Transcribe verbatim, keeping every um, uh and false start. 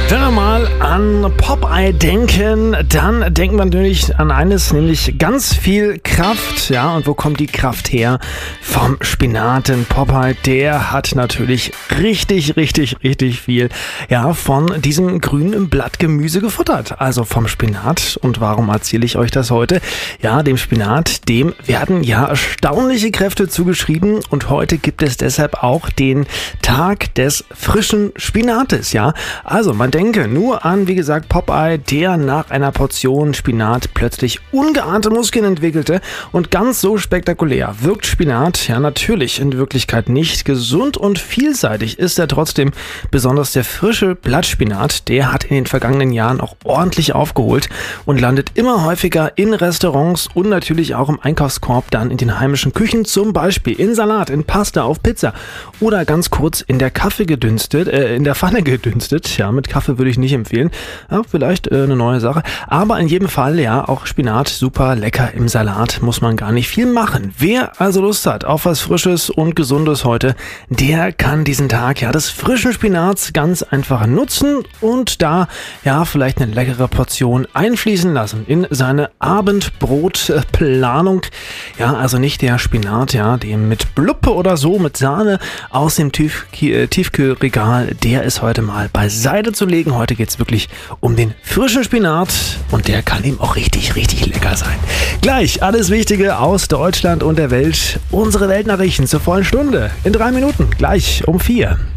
Wenn wir mal an Popeye denken, dann denkt man natürlich an eines, nämlich ganz viel Kraft. Ja, und wo kommt die Kraft her? Vom Spinat. Denn Popeye, der hat natürlich richtig, richtig, richtig viel, ja, von diesem grünen Blattgemüse gefuttert. Also vom Spinat. Und warum erzähle ich euch das heute? Ja, dem Spinat, dem werden ja erstaunliche Kräfte zugeschrieben. Und heute gibt es deshalb auch den Tag des frischen Spinates. Ja, also man denke nur an, wie gesagt, Popeye, der nach einer Portion Spinat plötzlich ungeahnte Muskeln entwickelte. Und ganz so spektakulär wirkt Spinat ja natürlich in Wirklichkeit nicht. Gesund und vielseitig ist er trotzdem. Besonders der frische Blattspinat, der hat in den vergangenen Jahren auch ordentlich aufgeholt und landet immer häufiger in Restaurants und natürlich auch im Einkaufskorb, dann in den heimischen Küchen, zum Beispiel in Salat, in Pasta, auf Pizza oder ganz kurz in der Kaffee gedünstet, äh, in der Pfanne gedünstet. Ja, mit Kaffee würde ich nicht empfehlen. Ja, vielleicht äh, eine neue Sache. Aber in jedem Fall, ja, auch Spinat super lecker im Salat. Muss man gar nicht viel machen. Wer also Lust hat auf was Frisches und Gesundes heute, der kann diesen Tag, ja, des frischen Spinats ganz einfach nutzen und da, ja, vielleicht eine leckere Portion einfließen lassen in seine Abendbrotplanung. Ja, also nicht der Spinat, ja, dem mit Bluppe oder so, mit Sahne aus dem Tief- Tiefkühlregal, der ist heute mal beiseite zu legen. Heute geht es wirklich um den frischen Spinat und der kann ihm auch richtig, richtig lecker sein. Gleich alles Wichtige aus Deutschland und der Welt. Unsere Weltnachrichten zur vollen Stunde. In drei Minuten, gleich um vier.